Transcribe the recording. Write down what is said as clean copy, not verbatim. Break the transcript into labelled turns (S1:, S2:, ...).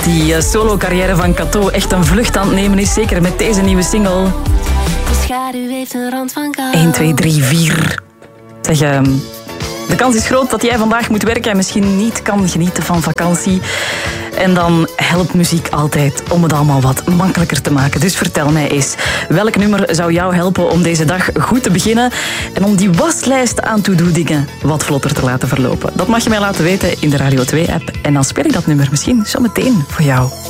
S1: Die solo-carrière van Kato echt een vlucht aan het nemen is, zeker met deze nieuwe single.
S2: De schaduw heeft een rand van kou.
S1: 1, 2, 3, 4. Zeg, de kans is groot dat jij vandaag moet werken en misschien niet kan genieten van vakantie. En dan helpt muziek altijd om het allemaal wat makkelijker te maken. Dus vertel mij eens, welk nummer zou jou helpen om deze dag goed te beginnen en om die waslijst aan to-do-dingen wat vlotter te laten verlopen? Dat mag je mij laten weten in de Radio 2-app. En dan speel ik dat nummer misschien zo meteen voor jou.